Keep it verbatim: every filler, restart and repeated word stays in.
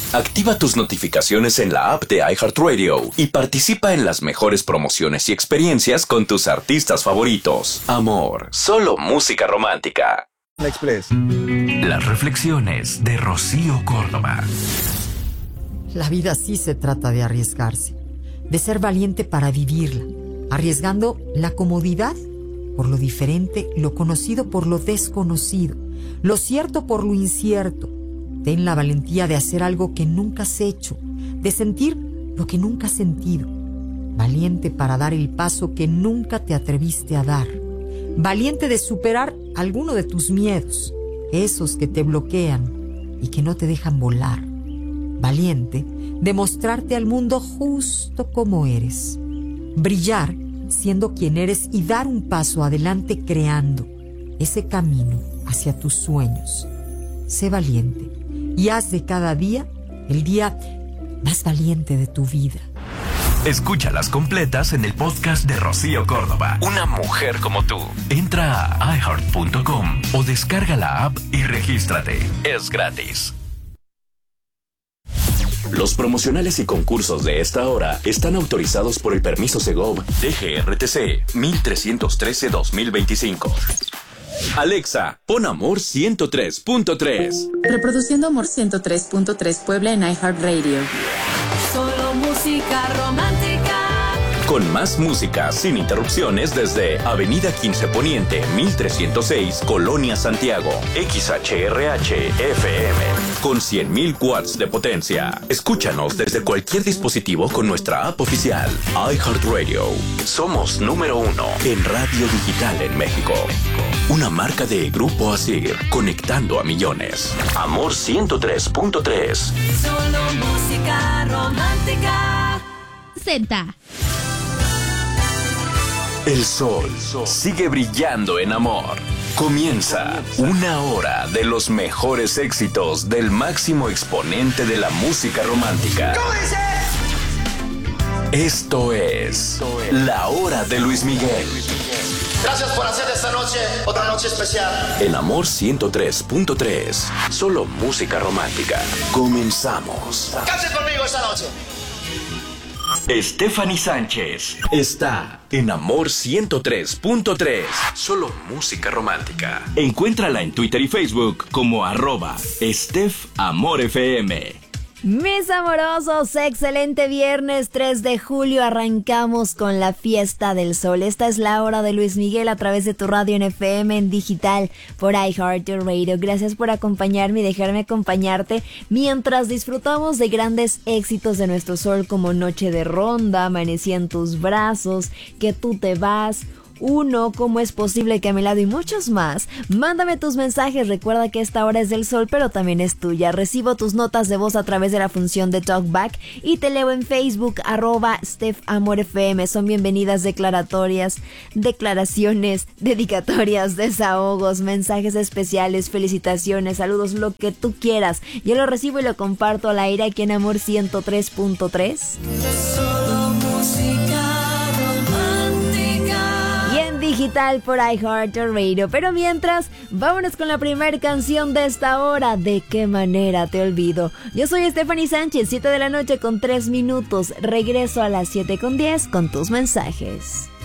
Activa tus notificaciones en la app de iHeartRadio y participa en las mejores promociones y experiencias con tus artistas favoritos. Amor, solo música romántica. Express. Las reflexiones de Rocío Córdoba. La vida sí se trata de arriesgarse, de ser valiente para vivirla, arriesgando la comodidad por lo diferente, lo conocido por lo desconocido, lo cierto por lo incierto. Ten la valentía de hacer algo que nunca has hecho, de sentir lo que nunca has sentido. Valiente para dar el paso que nunca te atreviste a dar. Valiente de superar alguno de tus miedos, esos que te bloquean y que no te dejan volar. Valiente de mostrarte al mundo justo como eres. Brillar siendo quien eres y dar un paso adelante creando ese camino hacia tus sueños. Sé valiente y haz de cada día el día más valiente de tu vida. Escúchalas completas en el podcast de Rocío Córdoba. Una mujer como tú. Entra a i heart punto com o descarga la app y regístrate. Es gratis. Los promocionales y concursos de esta hora están autorizados por el permiso Segov D G R T C mil trescientos trece dos mil veinticinco. Alexa, pon Amor ciento tres punto tres. Reproduciendo Amor ciento tres punto tres Puebla en iHeartRadio. Solo música romántica. Con más música sin interrupciones desde Avenida quince Poniente, mil trescientos seis, Colonia Santiago. X H R H F M. Con cien mil watts de potencia. Escúchanos desde cualquier dispositivo con nuestra app oficial. iHeartRadio. Somos número uno en radio digital en México. Una marca de Grupo Asir, conectando a millones. Amor ciento tres punto tres. Solo música romántica. Z. El sol sigue brillando en amor. Comienza una hora de los mejores éxitos del máximo exponente de la música romántica. Esto es La Hora de Luis Miguel. Gracias por hacer de esta noche otra noche especial. En Amor ciento tres punto tres. Solo música romántica. Comenzamos. Canten conmigo esta noche. Stephanie Sánchez está en Amor ciento tres punto tres. Solo música romántica. Encuéntrala en Twitter y Facebook como arroba Steph Amor F M. Mis amorosos, excelente viernes tres de julio, arrancamos con la fiesta del sol. Esta es la hora de Luis Miguel a través de tu radio en F M, en digital, por iHeartRadio. Gracias por acompañarme y dejarme acompañarte mientras disfrutamos de grandes éxitos de nuestro sol como Noche de Ronda, Amanecí en tus brazos, Que tú te vas, Uno, ¿cómo es posible que a mi lado? Y muchos más. Mándame tus mensajes, recuerda que esta hora es del sol, pero también es tuya. Recibo tus notas de voz a través de la función de Talkback y te leo en Facebook, arroba Steph Amor F M. Son bienvenidas declaratorias, declaraciones, dedicatorias, desahogos, mensajes especiales, felicitaciones, saludos, lo que tú quieras. Yo lo recibo y lo comparto al aire aquí en Amor ciento tres punto tres. Solo música digital por iHeartRadio. Pero mientras, vámonos con la primera canción de esta hora. ¿De qué manera te olvido? Yo soy Stephanie Sánchez, siete de la noche con tres minutos. Regreso a las siete con diez con tus mensajes.